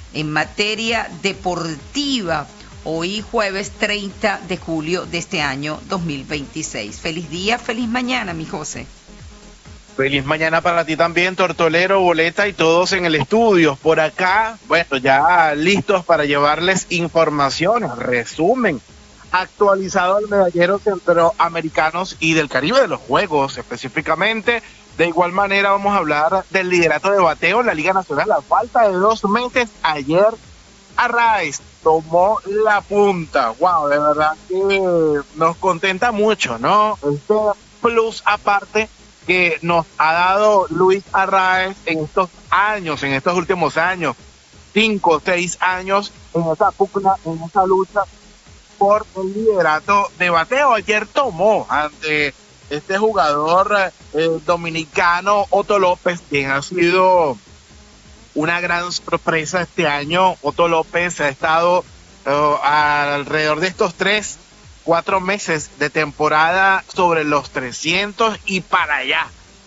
en materia deportiva. Hoy jueves 30 de julio de este año 2026. Feliz día, feliz mañana, mi José. Feliz mañana para ti también, Tortolero, Boleta y todos en el estudio. Por acá, bueno, ya listos para llevarles información, resumen actualizado del medallero centroamericanos y del Caribe de los Juegos, específicamente. De igual manera vamos a hablar del liderato de bateo en la Liga Nacional. A falta de 2 meses, ayer Arraez tomó la punta. Wow, de verdad que nos contenta mucho, ¿no? Este plus aparte que nos ha dado Luis Arraez en estos años, en estos últimos años, 5 o 6 años, en esa pugna, en esa lucha por el liderato de bateo. Ayer tomó ante este jugador dominicano, Otto López, quien ha sido una gran sorpresa este año. Otto López ha estado alrededor de estos 3-4 meses de temporada sobre los 300 y para allá.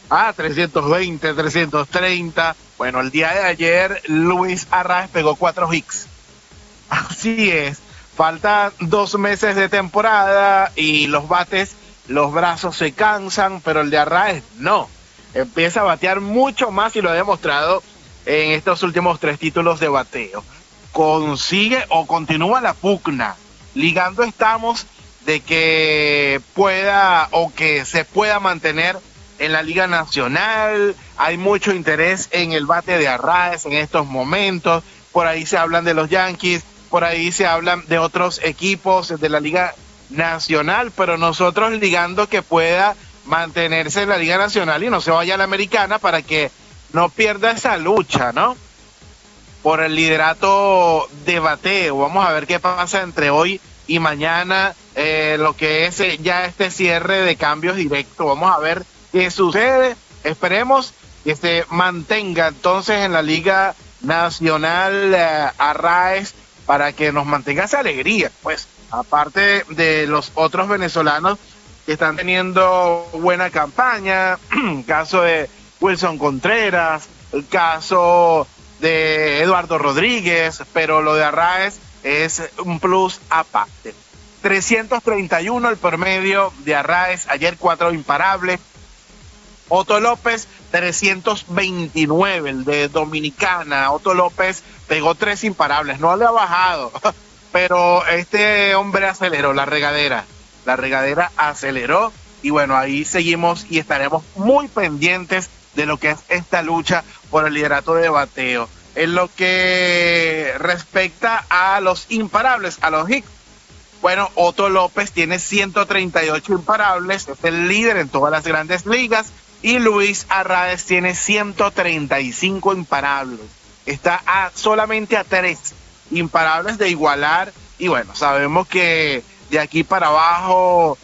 320, 330. Bueno, el día de ayer Luis Arraez pegó 4 hits. Así es. Faltan 2 meses de temporada y los bates, los brazos se cansan, pero el de Arraez no. Empieza a batear mucho más y lo ha demostrado en estos últimos 3 títulos de bateo. Consigue o continúa la pugna. Ligando estamos de que pueda o que se pueda mantener en la Liga Nacional. Hay mucho interés en el bate de Arraez en estos momentos. Por ahí se hablan de los Yankees, por ahí se hablan de otros equipos de la Liga Nacional, pero nosotros ligando que pueda mantenerse en la Liga Nacional y no se vaya a la Americana para que no pierda esa lucha, ¿no? Por el liderato de bateo. Vamos a ver qué pasa entre hoy y mañana, lo que es ya este cierre de cambios directos. Vamos a ver qué sucede. Esperemos que se mantenga entonces en la Liga Nacional Arraez para que nos mantenga esa alegría, pues, aparte de los otros venezolanos que están teniendo buena campaña, el caso de Wilson Contreras, el caso de Eduardo Rodríguez, pero lo de Arraez es un plus aparte. 331 el promedio de Arraez, ayer 4 imparables. Otto López, 329, el de Dominicana. Otto López pegó 3 imparables, no le ha bajado, pero este hombre aceleró la regadera aceleró, y bueno, ahí seguimos y estaremos muy pendientes de lo que es esta lucha por el liderato de bateo. En lo que respecta a los imparables, a los hits, bueno, Otto López tiene 138 imparables, es el líder en todas las grandes ligas, y Luis Arraez tiene 135 imparables. Está solamente a 3 imparables de igualar, y bueno, sabemos que de aquí para abajo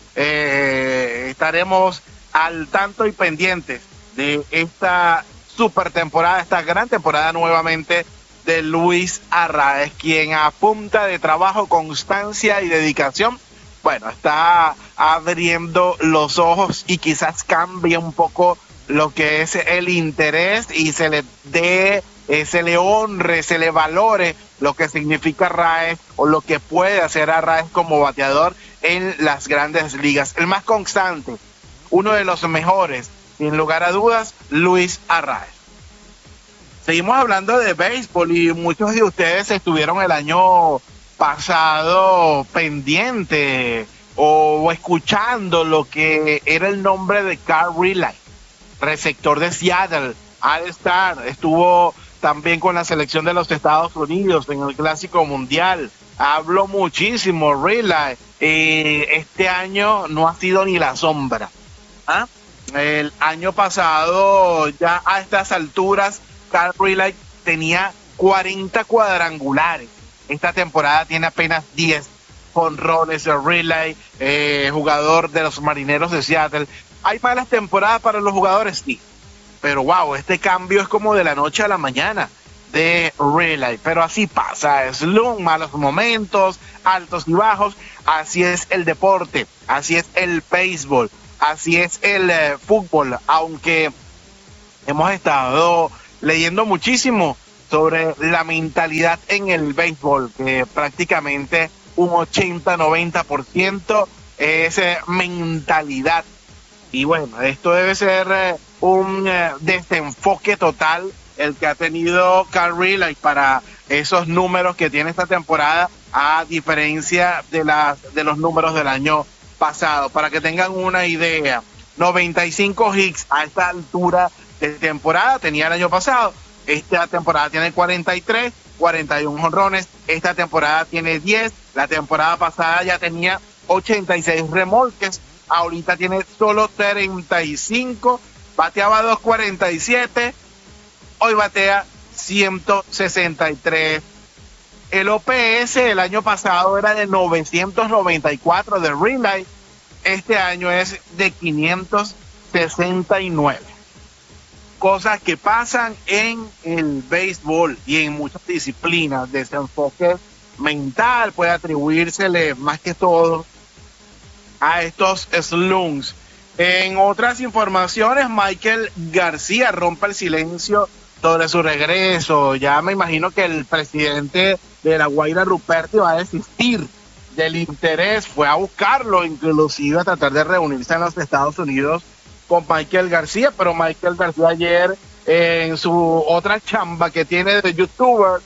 estaremos al tanto y pendientes de esta super temporada, esta gran temporada nuevamente de Luis Arraez, quien a punta de trabajo, constancia y dedicación, bueno, está abriendo los ojos y quizás cambie un poco lo que es el interés y se le dé, se le honre, se le valore lo que significa Arraez o lo que puede hacer Arraez como bateador en las grandes ligas. El más constante, uno de los mejores, sin lugar a dudas, Luis Arraez. Seguimos hablando de béisbol y muchos de ustedes estuvieron el año pasado pendiente o escuchando lo que era el nombre de Carl Riley, receptor de Seattle, All-Star, estuvo también con la selección de los Estados Unidos en el Clásico Mundial. Habló muchísimo Riley. Este año no ha sido ni la sombra. El año pasado, ya a estas alturas, Carl Riley tenía 40 cuadrangulares. Esta temporada tiene apenas 10 jonrones. Riley, jugador de los Marineros de Seattle. ¿Hay malas temporadas para los jugadores? Sí. Pero wow, este cambio es como de la noche a la mañana de Riley. Pero así pasa, slump, malos momentos, altos y bajos. Así es el deporte, así es el béisbol, así es el fútbol. Aunque hemos estado leyendo muchísimo sobre la mentalidad en el béisbol, que prácticamente un 80-90% es mentalidad. Y bueno, esto debe ser un desenfoque total el que ha tenido Cal Raleigh para esos números que tiene esta temporada, a diferencia de los números del año pasado. Para que tengan una idea, 95 hits a esta altura de temporada tenía el año pasado. Esta temporada tiene 43, 41 jonrones. Esta temporada tiene 10. La temporada pasada ya tenía 86 remolques. Ahorita tiene solo 35. Bateaba 247. Hoy batea 163. El OPS el año pasado era de 994 de Raleigh. Este año es de 569. Cosas que pasan en el béisbol y en muchas disciplinas. Desenfoque mental puede atribuírsele más que todo a estos slugs. En otras informaciones, Michael García rompe el silencio sobre su regreso. Ya me imagino que el presidente de La Guaira, Ruperti, va a desistir del interés. Fue a buscarlo, inclusive a tratar de reunirse en los Estados Unidos con Michael García, pero Michael García ayer en su otra chamba que tiene de youtuber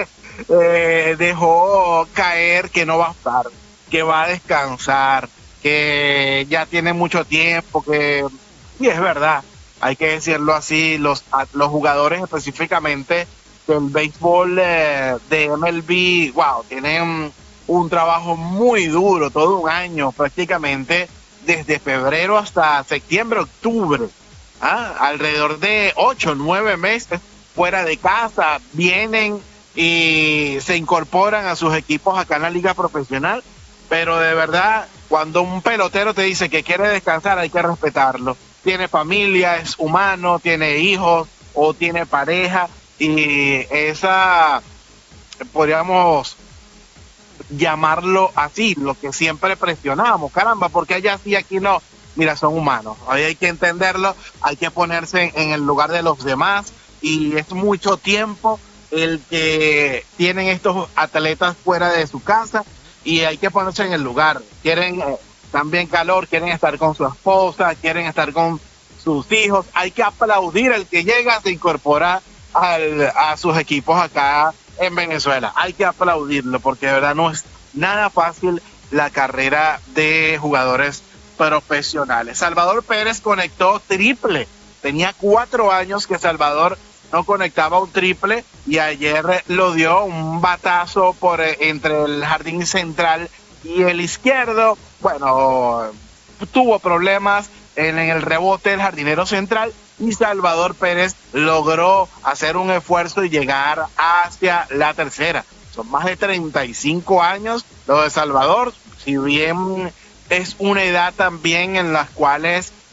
dejó caer que no va a estar, que va a descansar, que ya tiene mucho tiempo, que y es verdad, hay que decirlo así, los jugadores específicamente del béisbol de MLB, wow, tienen un trabajo muy duro, todo un año prácticamente, desde febrero hasta septiembre, octubre, alrededor de 8, 9 meses fuera de casa, vienen y se incorporan a sus equipos acá en la liga profesional, pero de verdad, cuando un pelotero te dice que quiere descansar, hay que respetarlo. Tiene familia, es humano, tiene hijos o tiene pareja, y esa, podríamos llamarlo así, lo que siempre presionamos, caramba, porque allá sí, aquí no. Mira, son humanos, ahí hay que entenderlo, hay que ponerse en el lugar de los demás, y es mucho tiempo el que tienen estos atletas fuera de su casa, y hay que ponerse en el lugar. Quieren también calor, quieren estar con su esposa, quieren estar con sus hijos. Hay que aplaudir al que llega, se incorpora a sus equipos acá en Venezuela. Hay que aplaudirlo, porque de verdad no es nada fácil la carrera de jugadores profesionales. Salvador Pérez conectó triple. Tenía 4 años que Salvador no conectaba un triple, y ayer lo dio un batazo por entre el jardín central y el izquierdo. Bueno, tuvo problemas en el rebote del jardinero central, y Salvador Pérez logró hacer un esfuerzo y llegar hacia la tercera. Son más de 35 años lo de Salvador, si bien es una edad también en la cual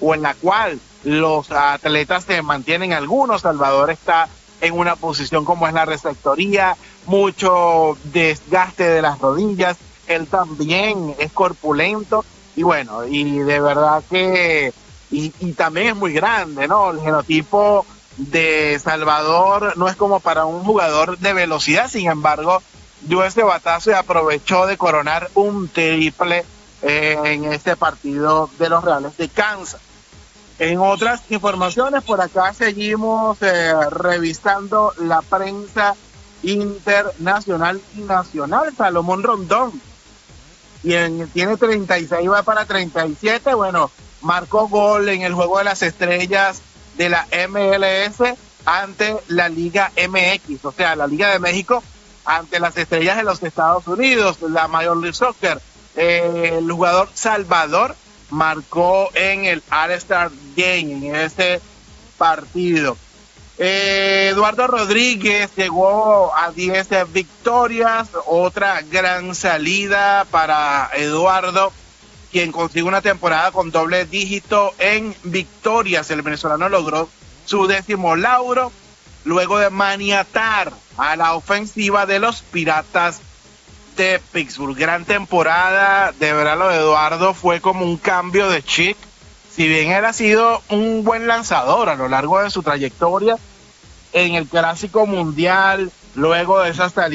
los atletas se mantienen algunos. Salvador está en una posición como es la receptoría, mucho desgaste de las rodillas, él también es corpulento, y bueno, y de verdad que y también es muy grande, ¿no? El genotipo de Salvador no es como para un jugador de velocidad, sin embargo, dio ese batazo y aprovechó de coronar un triple en este partido de los Reales de Kansas. En otras informaciones, por acá seguimos revisando la prensa internacional y nacional. Salomón Rondón, quien tiene 36, va para 37, bueno, marcó gol en el Juego de las Estrellas de la MLS ante la Liga MX, o sea, la Liga de México ante las Estrellas de los Estados Unidos, la Major League Soccer. El jugador Salvador marcó en el All-Star Game, en ese partido. Eduardo Rodríguez llegó a 10 victorias, otra gran salida para Eduardo, quien consigue una temporada con doble dígito en victorias. El venezolano logró su 10º lauro luego de maniatar a la ofensiva de los Piratas de Pittsburgh. Gran temporada, de verdad lo de Eduardo fue como un cambio de chip. Si bien él ha sido un buen lanzador a lo largo de su trayectoria, en el Clásico Mundial, luego de esa salida